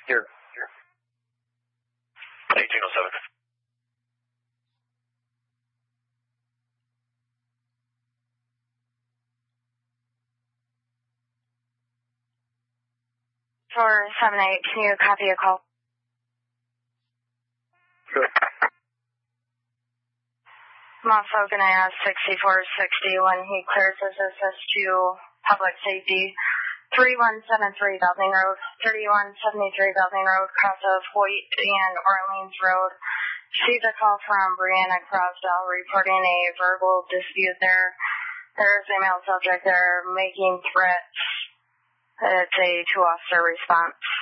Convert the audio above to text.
Here. 1807. For 78, can you copy a call? Good. I'm also going to ask 6460 when he clears his assist to public safety. 3173 Belding Road, 3173 Belding Road, cross of Hoyt and Orleans Road. Received a call from Brianna Crosdell reporting a verbal dispute there. There's a male subject there making threats. It's a 2-officer response.